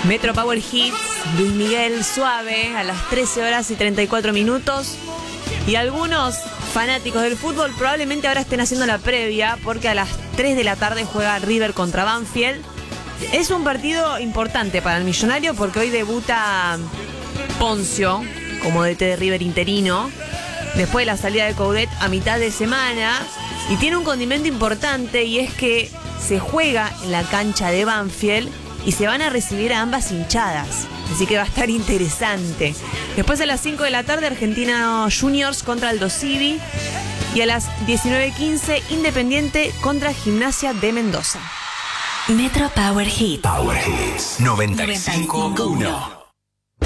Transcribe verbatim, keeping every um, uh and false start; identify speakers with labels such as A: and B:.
A: Metro Power Hits, Luis Miguel Suave, a las trece horas y treinta y cuatro minutos. Y algunos fanáticos del fútbol probablemente ahora estén haciendo la previa, porque a las tres de la tarde juega River contra Banfield. Es un partido importante para el millonario porque hoy debuta Poncio como D T de River interino, después de la salida de Coudet a mitad de semana. Y tiene un condimento importante, y es que se juega en la cancha de Banfield y se van a recibir a ambas hinchadas. Así que va a estar interesante. Después a las cinco de la tarde, Argentino Juniors contra Aldo Civi. Y a las diecinueve quince, Independiente contra Gimnasia de Mendoza.
B: Metro Power Hits.
C: Power Hits noventa y cinco punto uno.